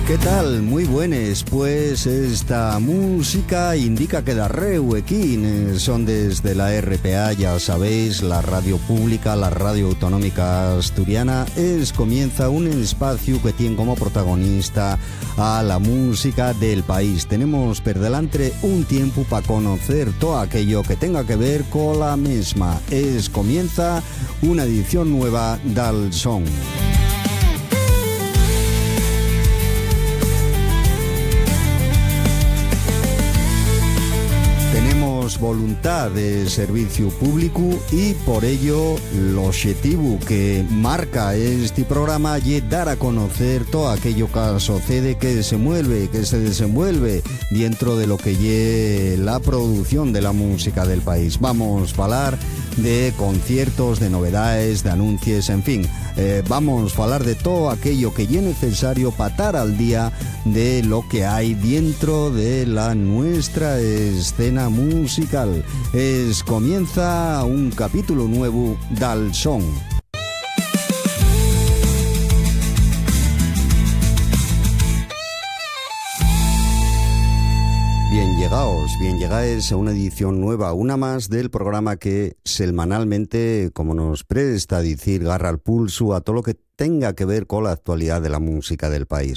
¿Qué tal? Muy buenas, pues esta música indica que darreu aquí son desde la RPA, ya sabéis, la radio pública, la radio autonómica asturiana. Comienza un espacio que tiene como protagonista a la música del país. Tenemos por delante un tiempo para conocer todo aquello que tenga que ver con la misma. Comienza una edición nueva del Son. Tenemos voluntad de servicio público y por ello el objetivo que marca este programa es dar a conocer todo aquello que sucede, que se desenvuelve dentro de lo que es la producción de la música del país. Vamos a hablar de conciertos, de novedades, de anuncios, en fin. Vamos a hablar de todo aquello que es necesario para estar al día de lo que hay dentro de la nuestra escena musical. Comienza un capítulo nuevo del Son. Bien llegáis a una edición nueva, una más del programa que semanalmente, como nos presta a decir, garra al pulso a todo lo que tenga que ver con la actualidad de la música del país.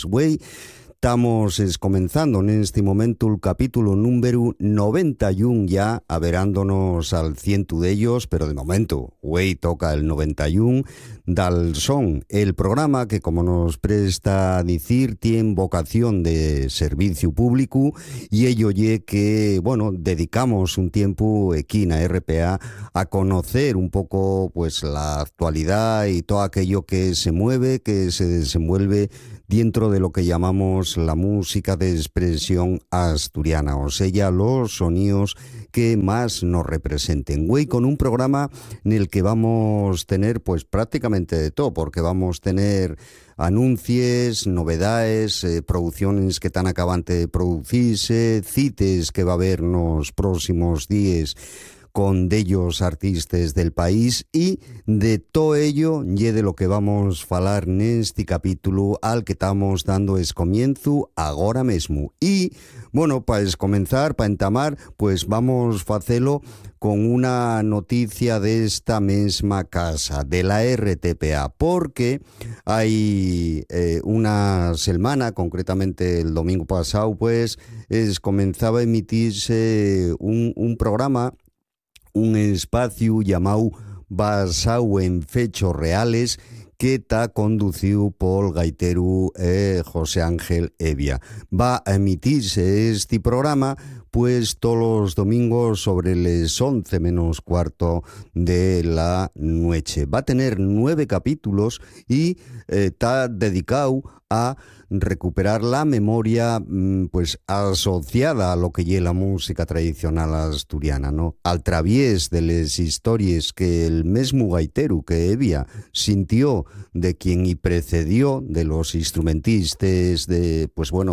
Estamos comenzando en este momento el capítulo número 91 ya, averándonos al 100 de ellos, pero de momento, toca el 91 del Son, el programa que, como nos presta a decir, tiene vocación de servicio público y ello ye que, dedicamos un tiempo aquí en la RPA a conocer un poco pues la actualidad y todo aquello que se mueve, que se desenvuelve dentro de lo que llamamos la música de expresión asturiana, o sea, los sonidos que más nos representen. Con un programa en el que vamos a tener pues prácticamente de todo, porque vamos a tener anuncios, novedades, producciones que están acabando de producirse, cites que va a haber en los próximos días con dellos artistas del país, y de todo ello y de lo que vamos a hablar en este capítulo al que estamos dando comienzo ahora mismo. Y para comenzar, para entamar, pues vamos a hacerlo con una noticia de esta misma casa, de la RTPA, porque hay una semana, concretamente el domingo pasado, pues comenzaba a emitirse un programa, un espacio llamado Basado en Fechos Reales, que está conducido por el gaitero José Ángel Evia. Va a emitirse este programa pues todos los domingos sobre las 11 menos cuarto de la noche. Va a tener 9 capítulos y está dedicado a recuperar la memoria pues asociada a lo que es la música tradicional asturiana, ¿no? Al través de las historias que el mismo gaitero que Evia sintió de quien y precedió, de los instrumentistas de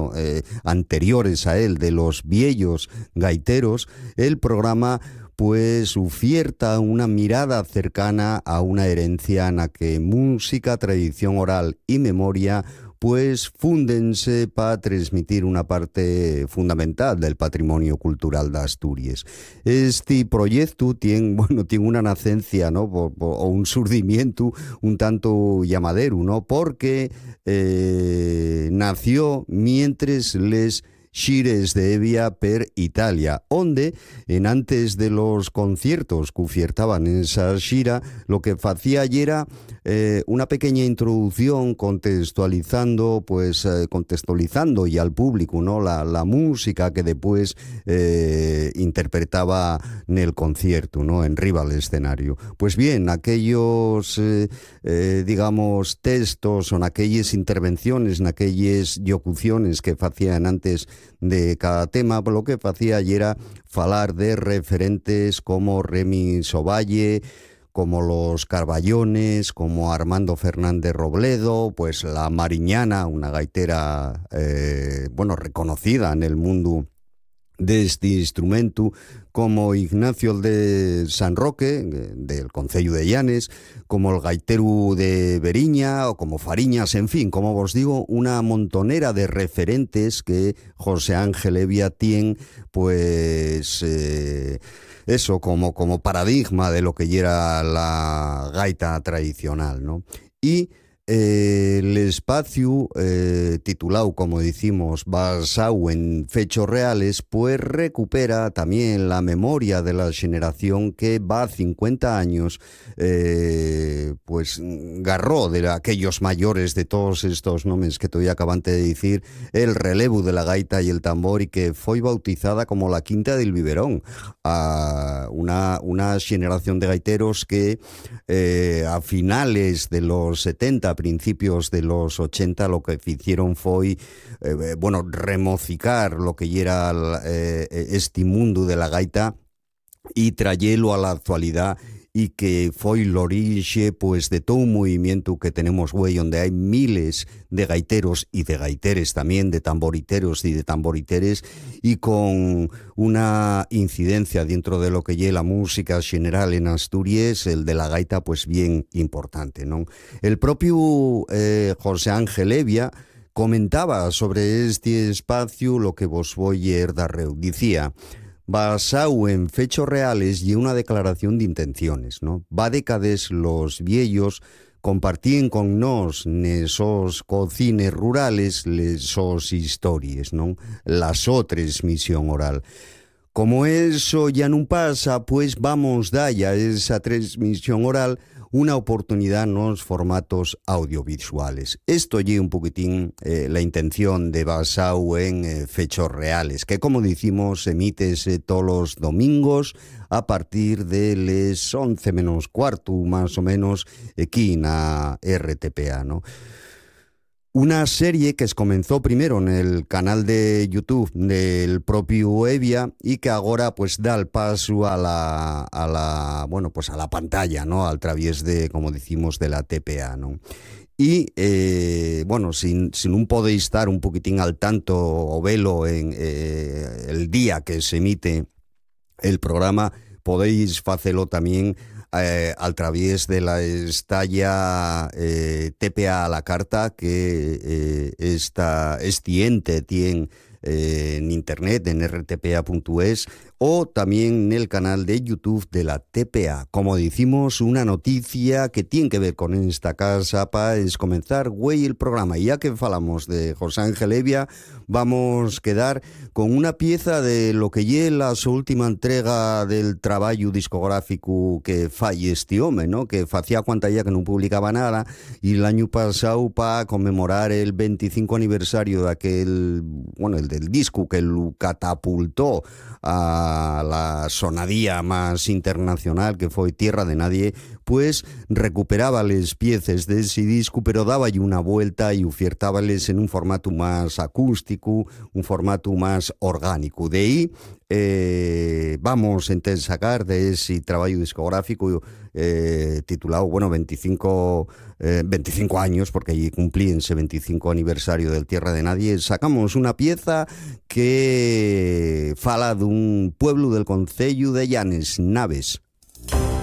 anteriores a él, de los viejos gaiteros, el programa pues oferta una mirada cercana a una herencia en la que música, tradición oral y memoria pues fúndense para transmitir una parte fundamental del patrimonio cultural de Asturias. Este proyecto tiene una nacencia, ¿no? o un surgimiento un tanto llamadero, ¿no? Porque nació mientras les xires de Evia per Italia, donde en antes de los conciertos que ofertaban en esa xira, lo que hacía era una pequeña introducción contextualizando y al público, ¿no? la música que después interpretaba en el concierto, ¿no? En riba al escenario. Pues bien, aquellos textos o en aquellas intervenciones, en aquellas locuciones que hacían antes de cada tema, lo que hacía era falar de referentes como Remi Sovalle, como los Carballones, como Armando Fernández Robledo, pues la Mariñana, una gaitera reconocida en el mundo de este instrumento, como Ignacio de San Roque, del Concello de Llanes, como el gaitero de Beriña o como Fariñas, en fin, como os digo, una montonera de referentes que José Ángel Hevia tiene, pues eso, como paradigma de lo que era la gaita tradicional, ¿no? Y el espacio titulado, como decimos, basado en fechos reales, pues recupera también la memoria de la generación que va 50 años, pues garró de aquellos mayores de todos estos nombres que todavía acabante de decir, el relevo de la gaita y el tambor, y que fue bautizada como la Quinta del Biberón, a una generación de gaiteros que a finales de los 70, a principios de los 80, lo que hicieron fue remocicar lo que era este mundo de la gaita y trayelo a la actualidad, y que fue el origen pues de todo un movimiento que tenemos hoy, donde hay miles de gaiteros y de gaiteres también, de tamboriteros y de tamboriteres, y con una incidencia dentro de lo que es la música general en Asturias, el de la gaita, pues bien importante, ¿no? El propio José Ángel Hevia comentaba sobre este espacio lo que vos voy a darreu. Decía: basado en fechos reales y una declaración de intenciones, ¿no? Va décades los viejos compartían con nos nesos cocines rurales lesos historias, ¿no? La so transmisión oral. Como eso ya no pasa, pues vamos a esa transmisión oral una oportunidad en los formatos audiovisuales. Esto lleva un poquitín la intención de basado en fechos reales, que como decimos se emite todos los domingos a partir de las 11 menos cuarto, más o menos, aquí en la RTPA, ¿no? Una serie que comenzó primero en el canal de YouTube del propio Hevia y que ahora pues da el paso a la pantalla, ¿no? A través de, como decimos, de la TPA, ¿no? Y, si no podéis estar un poquitín al tanto o velo en el día que se emite el programa, podéis hacerlo también a través de la estalla TPA a la carta que este ente tiene en internet, en rtpa.es, o también en el canal de YouTube de la TPA. Como decimos, una noticia que tiene que ver con esta casa para comenzar el programa. Y ya que hablamos de José Ángel Hevia, vamos a quedar con una pieza de lo que es la su última entrega del trabajo discográfico que falle este hombre, ¿no? Que hacía cuanta ya que no publicaba nada, y el año pasado, para conmemorar el 25 aniversario de aquel, el del disco que lo catapultó a la sonadía más internacional, que fue Tierra de Nadie, pues recuperaba las piezas de ese disco, pero daba una vuelta y ofertábales en un formato más acústico, un formato más orgánico. De ahí vamos a sacar de ese trabajo discográfico titulado, 25 años, porque allí cumplí ese 25 aniversario del Tierra de Nadie, sacamos una pieza que fala de un pueblo del Concello de Llanes, Naves.